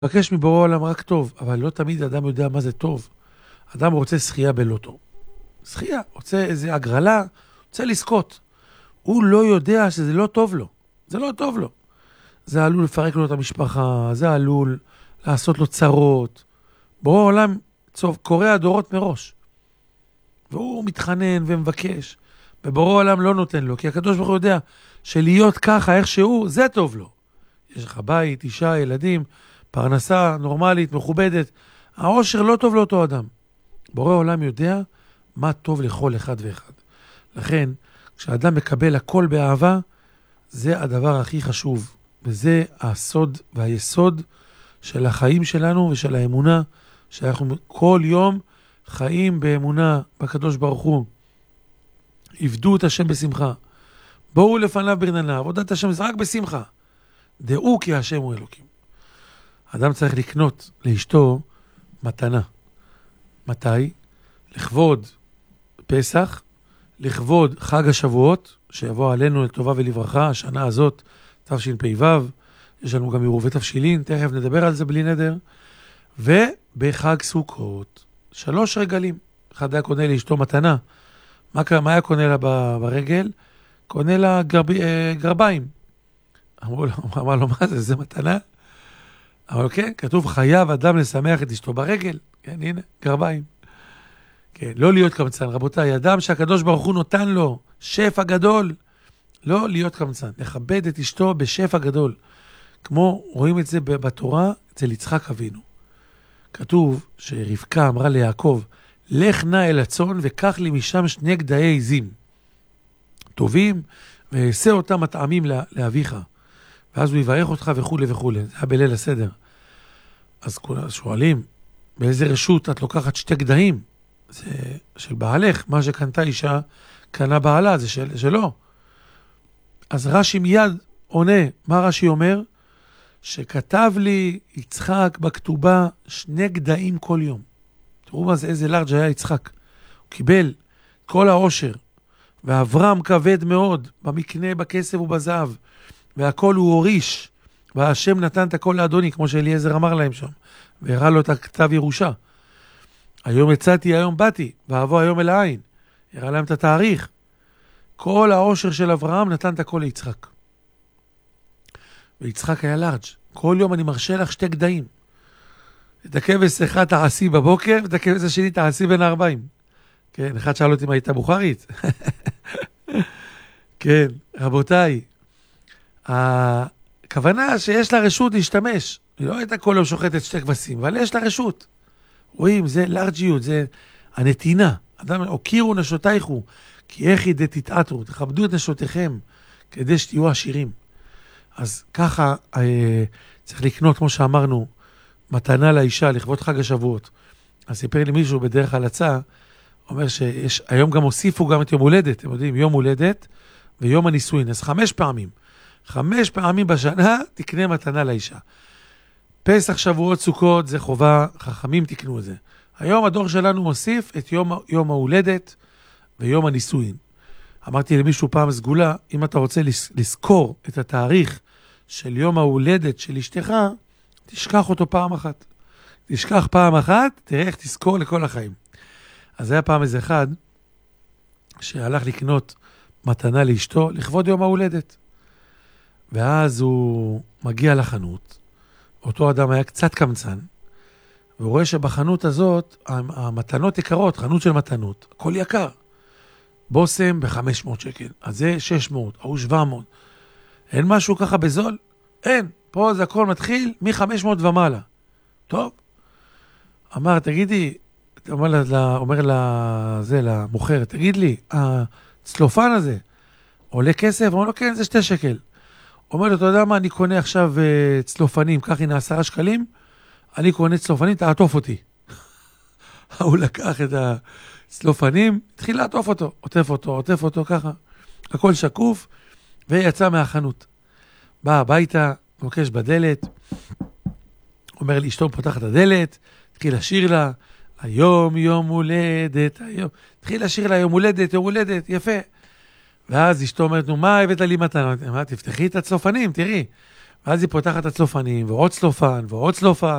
מבקש מבורא העולם רק טוב, אבל לא תמיד אדם יודע מה זה טוב. אדם רוצה שחייה בלוטו. שחייה, רוצה איזה הגרלה, רוצה לזכות. הוא לא יודע שזה לא טוב לו. זה לא טוב לו. זה עלול לפרק לו את המשפחה, זה עלול לעשות לו צרות. בורא העולם קורא הדורות מראש. והוא מתחנן ומבקש. ובורא העולם לא נותן לו, כי הקדוש ברוך הוא יודע שלהיות ככה, איך שהוא, זה טוב לו. יש לך בית, אישה, ילדים, פרנסה נורמלית, מכובדת. העושר לא טוב לאותו אדם. בורא העולם יודע מה טוב לכל אחד ואחד. לכן, כשאדם מקבל הכל באהבה, זה הדבר הכי חשוב. וזה הסוד והיסוד של החיים שלנו ושל האמונה, שאנחנו כל יום חיים באמונה בקדוש ברוך הוא. עבדו את השם בשמחה. בואו לפניו ברננה, עבודת השם זה רק בשמחה. דעו כי השם הוא אלוקים. אדם צריך לקנות לאשתו מתנה. מתי? לכבוד פסח, לכבוד חג השבועות, שיבוא עלינו לטובה ולברכה, השנה הזאת, תשפ"ו, יש לנו גם עירובי תבשילין, תכף נדבר על זה בלי נדר, ובחג סוכות, 3 רגלים. אחד היה קונה לאשתו מתנה. מה היה קונה לה ברגל? קונה לה גרביים. אמר לו, מה זה? זה מתנה? אבל כן, כתוב חייב אדם לשמח את אשתו ברגל. כן, הנה, גרביים. כן, לא להיות קמצן. רבותיי, אדם שהקדוש ברוך הוא נותן לו שפע גדול, לא להיות קמצן. לכבד את אשתו בשפע גדול. כמו רואים את זה בתורה, אצל יצחק אבינו. כתוב שרבקה אמרה ליעקב, לך נא אל הצאן וקח לי משם 2 גדיי עזים. טובים, ועשה אותם הטעמים לאביך. ואז הוא יברך אותך וכו' וכו'. זה היה בליל הסדר. אז שואלים, באיזה רשות את לוקחת 2 גדיים? זה של בעלך, מה שקנתה אישה, קנה בעלה, זה שלו. אז רש"י מיד עונה, מה רש"י אומר? שכתב לי יצחק בכתובה 2 גדיים כל יום. תראו מה זה, איזה לארג' היה יצחק. הוא קיבל כל העושר, ואברהם כבד מאוד, במקנה, בכסף ובזהב, והכל הוא הוריש, והשם נתן את הכל לאדוני, כמו שאליעזר אמר להם שם, והראה לו את הכתב ירושה. היום יצאתי, היום באתי, ואבוא היום אל העין. הראה להם את התאריך. כל העושר של אברהם נתן את הכל ליצחק. ויצחק היה לארג'. כל יום אני מרשה לך 2 גדיים. את הכבש אחד תעשי בבוקר, ואת הכבש השני תעשי בין 40. כן, אחד שאל אותי מה הייתה בוכרית. כן, רבותיי, הכוונה שיש לה רשות להשתמש. היא לא הייתה כל יום שוחטת 2 כבשים, אבל יש לה רשות. רואים, זה לארג'יות, זה הנתינה. אדם, הוקירו נשותייכו, כי איך ידי תתעתרו, תכבדו את נשותיכם, כדי שתהיו עשירים. אז ככה צריך לקנות, כמו שאמרנו, מתנה לאישה, לכבוד חג השבועות. אז סיפר לי מישהו בדרך הלצה, אומר שיש, היום גם הוסיפו גם את יום הולדת, אתם יודעים, יום הולדת ויום הנישואין, אז 5 פעמים. 5 פעמים בשנה תקנה מתנה לאישה. פסח, שבועות, סוכות, זה חובה, חכמים תקנו את זה. היום הדור שלנו מוסיף את יום ההולדת ויום הנישואין. אמרתי למישהו פעם סגולה, אם אתה רוצה לזכור את התאריך של יום ההולדת של אשתך, תשכח אותו פעם אחת. תשכח פעם אחת, תראה איך תזכור לכל החיים. אז היה פעם איזה אחד שהלך לקנות מתנה לאשתו לכבוד יום ההולדת. ואז הוא מגיע לחנות, אותו אדם היה קצת קמצן, והוא רואה שבחנות הזאת המתנות יקרות, חנות של מתנות, הכל יקר. בוסם ב-500 שקל, אז זה 600, או 700. אין משהו ככה בזול? אין. פה זה הכל מתחיל מ-500 ומעלה. טוב. אמר, תגידי, אומר למוכר, תגיד לי, הצלופן הזה עולה כסף? אומר לו, כן, זה 2 שקל. אומר לו, אתה יודע מה, אני קונה עכשיו צלופנים, כך הנה 10 שקלים, אני קונה צלופנים, תעטוף אותי. הוא לקח את הצלופנים, התחיל לעטוף אותו, עוטף אותו ככה, הכל שקוף, ויצא מהחנות. בא הביתה, נוקש בדלת, אומר לי, אשתו פותח את הדלת, התחיל לשיר לה, היום יום הולדת, היום, התחיל לשיר לה, יום הולדת, יפה. ואז אשתו אומרת, נו, מה הבאת לי מתנה? אמרת, תפתחי את הצלופנים, תראי. ואז היא פותחת את הצלופנים, ועוד צלופן, ועוד צלופן.